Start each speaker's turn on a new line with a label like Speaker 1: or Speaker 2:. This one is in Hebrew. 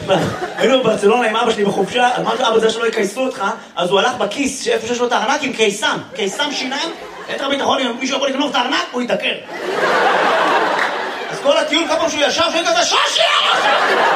Speaker 1: היינו בברצלונה עם אבא שלי בחופשה, אמרתי אבא זה שלא יקייסו אותך, אז הוא הלך בכיס איפה שיש לו את הארנק עם קיסם שיניים, יתר ביטחון, אם מישהו יכול לגנוב את הארנק, הוא יתעקר. אז כל הטיול כמה שהוא ישב, שהוא כזה, שושי!